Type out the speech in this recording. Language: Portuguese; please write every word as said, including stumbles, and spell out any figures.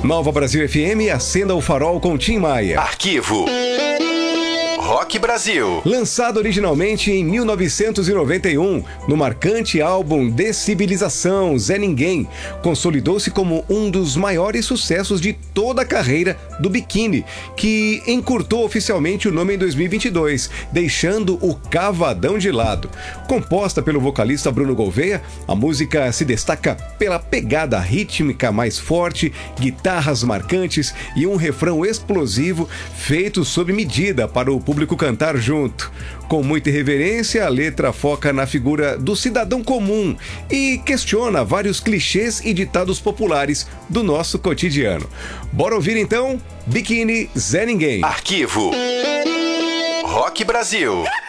Nova Brasil F M, acenda o farol com Tim Maia. Arquivo Rock Brasil. Lançado originalmente em mil novecentos e noventa e um, no marcante álbum Decibelização, Zé Ninguém, consolidou-se como um dos maiores sucessos de toda a carreira do Biquíni, que encurtou oficialmente o nome em dois mil e vinte e dois, deixando o Cavadão de lado. Composta pelo vocalista Bruno Gouveia, a música se destaca pela pegada rítmica mais forte, guitarras marcantes e um refrão explosivo feito sob medida para o público cantar junto. Com muita irreverência, a letra foca na figura do cidadão comum e questiona vários clichês e ditados populares do nosso cotidiano. Bora ouvir então Biquíni, Zé Ninguém. Arquivo Rock Brasil.